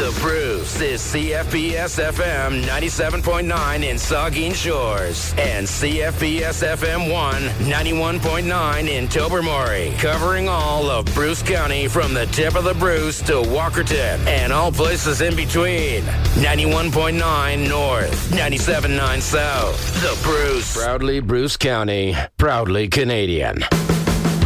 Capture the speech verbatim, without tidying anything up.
The Bruce is C F B S F M ninety-seven point nine in Saugeen Shores and C F B S F M one ninety-one point nine in Tobermory, covering all of Bruce County from the tip of the Bruce to Walkerton and all places in between. ninety-one point nine North, ninety-seven point nine South. The Bruce. Proudly Bruce County, proudly Canadian.